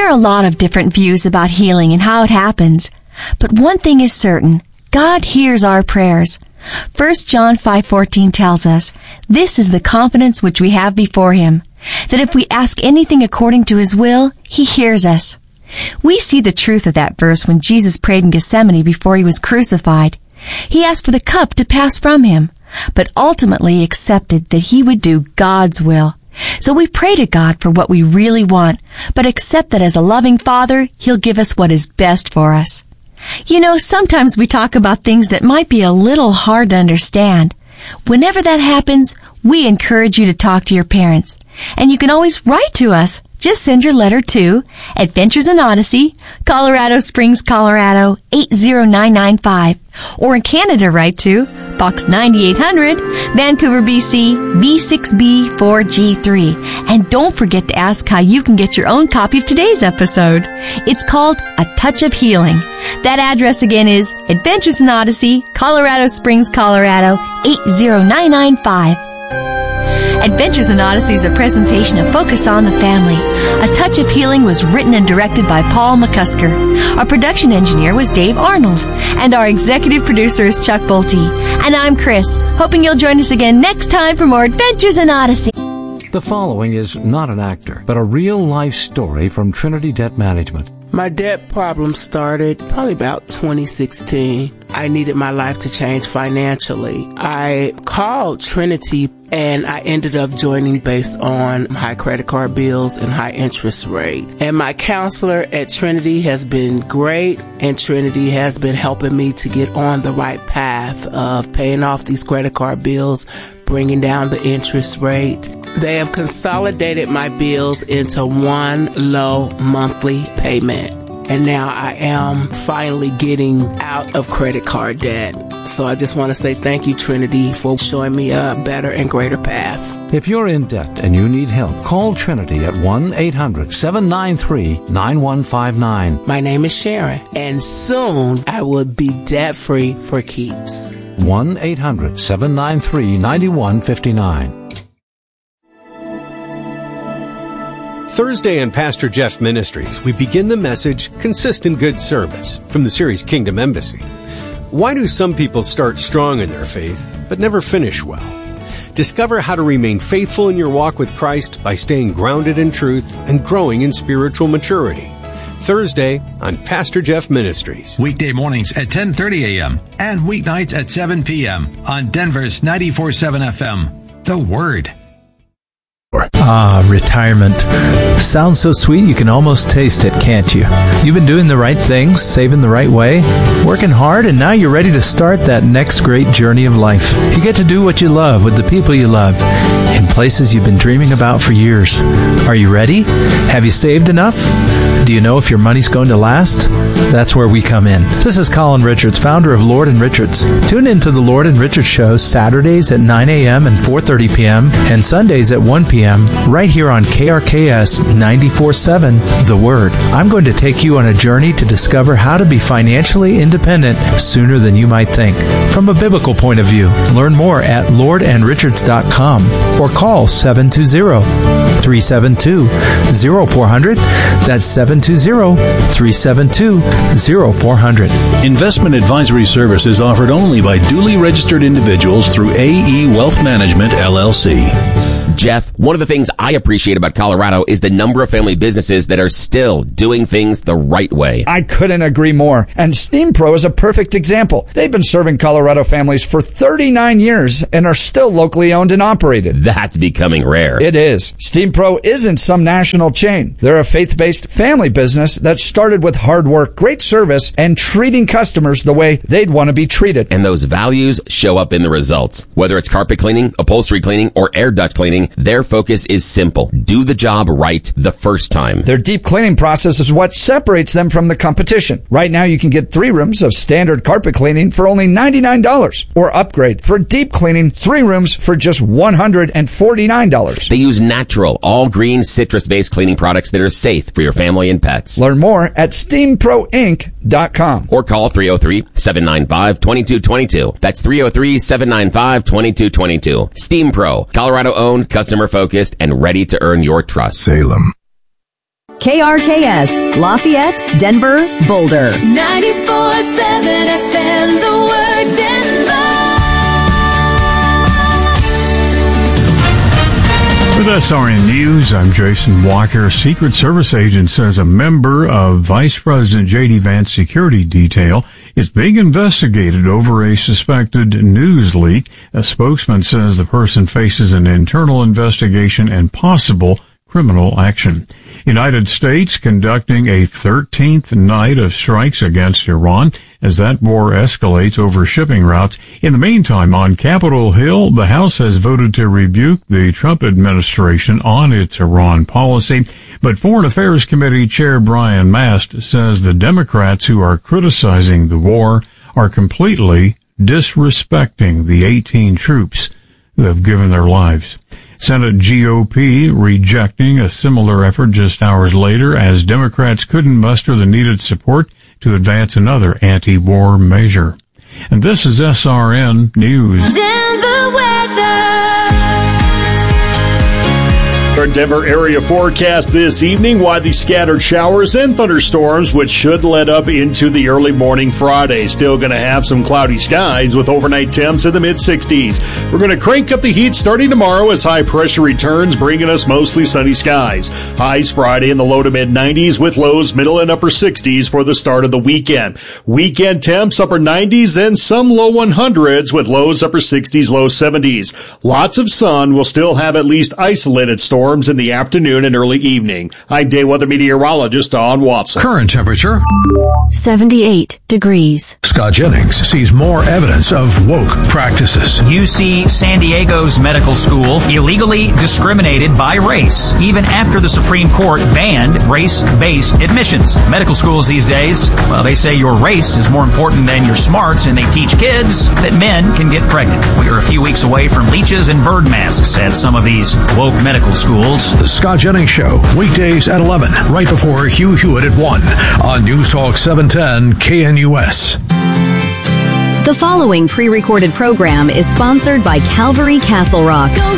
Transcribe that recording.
are a lot of different views about healing and how it happens, but one thing is certain. God hears our prayers. 1 John 5:14 tells us, "This is the confidence which we have before Him, that if we ask anything according to His will, He hears us." We see the truth of that verse when Jesus prayed in Gethsemane before He was crucified. He asked for the cup to pass from Him, but ultimately accepted that He would do God's will. So we pray to God for what we really want, but accept that as a loving Father, He'll give us what is best for us. You know, sometimes we talk about things that might be a little hard to understand. Whenever that happens, we encourage you to talk to your parents. And you can always write to us. Just send your letter to Adventures in Odyssey, Colorado Springs, Colorado 80995. Or in Canada, write to Box 9800, Vancouver, BC, V6B4G3. And don't forget to ask how you can get your own copy of today's episode. It's called A Touch of Healing. That address again is Adventures in Odyssey, Colorado Springs, Colorado 80995. Adventures in Odyssey is a presentation of Focus on the Family. A Touch of Healing was written and directed by Paul McCusker. Our production engineer was Dave Arnold. And our executive producer is Chuck Bolte. And I'm Chris, hoping you'll join us again next time for more Adventures in Odyssey. The following is not an actor, but a real-life story from Trinity Debt Management. My debt problem started probably about 2016. I needed my life to change financially. I called Trinity and I ended up joining based on high credit card bills and high interest rate. And my counselor at Trinity has been great, and Trinity has been helping me to get on the right path of paying off these credit card bills, bringing down the interest rate. They have consolidated my bills into one low monthly payment. And now I am finally getting out of credit card debt. So I just want to say thank you, Trinity, for showing me a better and greater path. If you're in debt and you need help, call Trinity at 1-800-793-9159. My name is Sharon, and soon I will be debt-free for keeps. 1-800-793-9159. Thursday in Pastor Jeff Ministries, we begin the message, Consistent Good Service, from the series Kingdom Embassy. Why do some people start strong in their faith, but never finish well? Discover how to remain faithful in your walk with Christ by staying grounded in truth and growing in spiritual maturity. Thursday on Pastor Jeff Ministries. Weekday mornings at 10:30 a.m. and weeknights at 7 p.m. on Denver's 94.7 FM. The Word. Retirement. Sounds so sweet you can almost taste it, can't you? You've been doing the right things, saving the right way, working hard, and now you're ready to start that next great journey of life. You get to do what you love with the people you love in places you've been dreaming about for years. Are you ready? Have you saved enough? Do you know if your money's going to last? That's where we come in. This is Colin Richards, founder of Lord & Richards. Tune in to the Lord & Richards Show Saturdays at 9 a.m. and 4:30 p.m. and Sundays at 1 p.m. right here on KRKS 94.7, The Word. I'm going to take you on a journey to discover how to be financially independent sooner than you might think. From a biblical point of view, learn more at lordandrichards.com or call 720-372-0400. That's 720-372-0400. Investment advisory services offered only by duly registered individuals through AE Wealth Management, LLC. Jeff, one of the things I appreciate about Colorado is the number of family businesses that are still doing things the right way. I couldn't agree more. And Steam Pro is a perfect example. They've been serving Colorado families for 39 years and are still locally owned and operated. That's becoming rare. It is. Steam Pro isn't some national chain. They're a faith-based family business that started with hard work, great service, and treating customers the way they'd want to be treated. And those values show up in the results. Whether it's carpet cleaning, upholstery cleaning, or air duct cleaning, their focus is simple. Do the job right the first time. Their deep cleaning process is what separates them from the competition. Right now, you can get 3 rooms of standard carpet cleaning for only $99 or upgrade for deep cleaning 3 rooms for just $149. They use natural, all-green, citrus-based cleaning products that are safe for your family and pets. Learn more at steamproinc.com or call 303-795-2222. That's 303-795-2222. Steam Pro, Colorado-owned, customer-focused, and ready to earn your trust. Salem. KRKS, Lafayette, Denver, Boulder. 94.7 FM, The Word, Denver. With SRN News, I'm Jason Walker. Secret Service agent says a member of Vice President J.D. Vance security detail is being investigated over a suspected news leak. A spokesman says the person faces an internal investigation and possible criminal action. United States conducting a 13th night of strikes against Iran as that war escalates over shipping routes. In the meantime, on Capitol Hill, the House has voted to rebuke the Trump administration on its Iran policy. But Foreign Affairs Committee Chair Brian Mast says the Democrats who are criticizing the war are completely disrespecting the 18 troops who have given their lives. Senate GOP rejecting a similar effort just hours later as Democrats couldn't muster the needed support to advance another anti-war measure. And this is SRN News. Denver weather. Our Denver area forecast this evening, widely scattered showers and thunderstorms, which should let up into the early morning Friday. Still going to have some cloudy skies with overnight temps in the mid-60s. We're going to crank up the heat starting tomorrow as high pressure returns, bringing us mostly sunny skies. Highs Friday in the low to mid-90s with lows middle and upper 60s for the start of the weekend. Weekend temps upper 90s and some low 100s with lows upper 60s, low 70s. Lots of sun. Will still have at least isolated storms in the afternoon and early evening. I'm day weather meteorologist Don Watson. Current temperature 78 degrees. Scott Jennings sees more evidence of woke practices. UC San Diego's medical school illegally discriminated by race, even after the Supreme Court banned race-based admissions. Medical schools these days, well, they say your race is more important than your smarts, and they teach kids that men can get pregnant. We are a few weeks away from leeches and bird masks at some of these woke medical schools. The Scott Jennings Show, weekdays at 11, right before Hugh Hewitt at 1 on News Talk 710 KNUS. The following pre-recorded program is sponsored by Calvary Castle Rock. Go